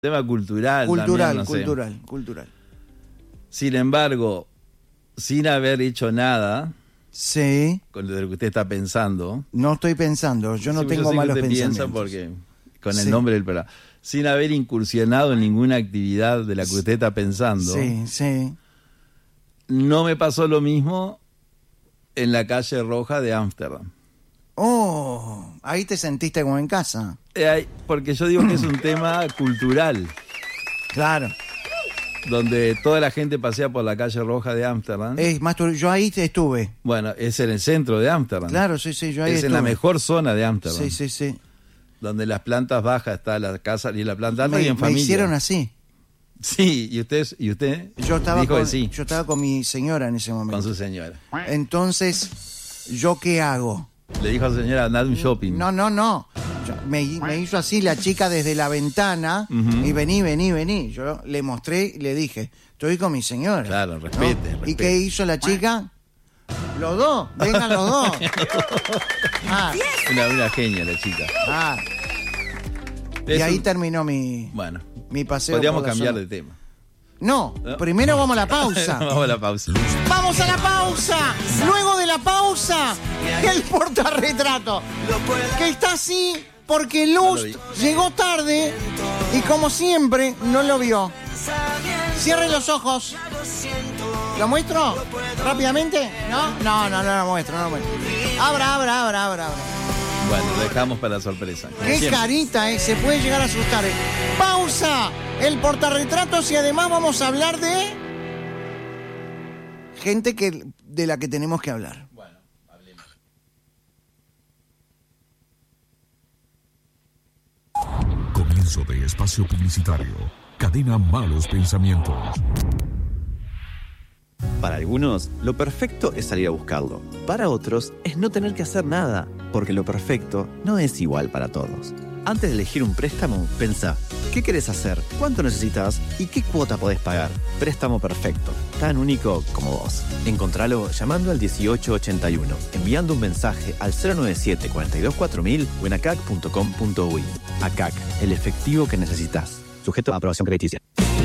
Tema cultural. Cultural, también, no sé. cultural. Sin embargo, sin haber hecho nada, Sí. con lo que usted está pensando. No estoy pensando, yo no tengo sé malos que usted piensa pensamientos. porque con el Sí. nombre del programa. Sin haber incursionado en ninguna actividad de la que usted está pensando. Sí. No me pasó lo mismo en la calle Roja de Ámsterdam. Oh, ahí te sentiste como en casa. Porque yo digo que es un tema cultural, Claro. donde toda la gente pasea por la calle Roja de Ámsterdam. Yo ahí estuve. Bueno, es en el centro de Ámsterdam. Claro, sí, yo ahí es estuve. en la mejor zona de Ámsterdam. Sí. Donde en las plantas bajas está la casa y la planta alta y en Me familia. hicieron así. Sí, y usted Yo estaba dijo que sí, yo estaba con mi señora en ese momento. con su señora. Entonces, ¿yo qué hago? Le dijo a la señora, andad un shopping. No. Me hizo así la chica desde la ventana y vení. Yo le mostré y le dije, estoy con mi señora. Claro, respete. ¿Y qué hizo la chica? Los dos, vengan los dos. Una genia la chica. Y ahí terminó mi paseo. Podríamos por la cambiar zona. de tema. No, primero vamos a la pausa. Vamos a la pausa. ¡Vamos a la pausa! Luego de la pausa, el portarretrato, que está así porque Luz llegó tarde y como siempre no lo vio. Cierre los ojos. ¿Lo muestro? ¿Rápidamente? No lo muestro. Abra. Bueno, lo dejamos para la sorpresa. Qué Siempre. carita, se puede llegar a asustar. ¡Pausa! El portarretratos y además vamos a hablar de gente de la que tenemos que hablar. Bueno, hablemos. Comienzo de espacio publicitario. Cadena Malos Pensamientos. Para algunos, lo perfecto es salir a buscarlo. Para otros, es no tener que hacer nada, porque lo perfecto no es igual para todos. Antes de elegir un préstamo, pensá, ¿qué querés hacer? ¿Cuánto necesitas? ¿Y qué cuota podés pagar? Préstamo perfecto, tan único como vos. Encontralo llamando al 1881, enviando un mensaje al 097 42 4000 o en acac.com.uy. ACAC, el efectivo que necesitas. Sujeto a aprobación crediticia.